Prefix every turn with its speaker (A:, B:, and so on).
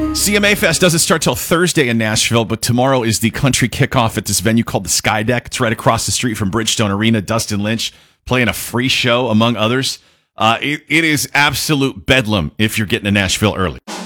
A: CMA Fest doesn't start till Thursday in Nashville, but tomorrow is the country kickoff at this venue called the Sky Deck. It's right across the street from Bridgestone Arena. Dustin Lynch playing a free show, among others. It is absolute bedlam if you're getting to Nashville early.